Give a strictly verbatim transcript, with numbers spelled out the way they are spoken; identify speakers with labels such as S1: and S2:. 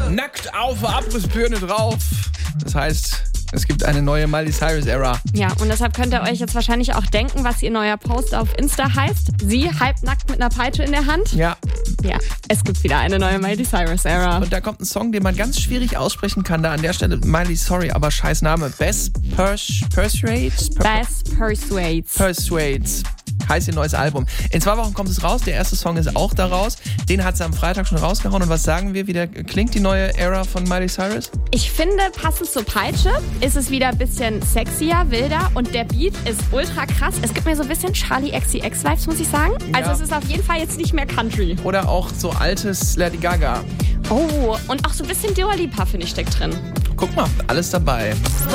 S1: Nackt auf, Abrissbirne drauf. Das heißt, es gibt eine neue Miley Cyrus-Ära.
S2: Ja, und deshalb könnt ihr euch jetzt wahrscheinlich auch denken, was ihr neuer Post auf Insta heißt. Sie halbnackt mit einer Peitsche in der Hand.
S1: Ja.
S2: Ja, es gibt wieder eine neue Miley Cyrus-Ära.
S1: Und da kommt ein Song, den man ganz schwierig aussprechen kann. Da an der Stelle, Miley, sorry, aber scheiß Name. Best Pers- Persuades? Per-
S2: Best Persuades.
S1: Persuades. Heißt ihr neues Album. In zwei Wochen kommt es raus. Der erste Song ist auch da raus. Den hat sie am Freitag schon rausgehauen. Und was sagen wir? Wie der, klingt die neue Ära von Miley Cyrus?
S2: Ich finde, passend zur Peitsche ist es wieder ein bisschen sexier, wilder und der Beat ist ultra krass. Es gibt mir so ein bisschen Charlie X C X-Vibes, muss ich sagen. Also
S1: Ja.
S2: es ist auf jeden Fall jetzt nicht mehr Country.
S1: Oder auch so altes Lady Gaga.
S2: Oh, und auch so ein bisschen Dua Lipa, finde ich, steckt drin.
S1: Guck mal, alles dabei.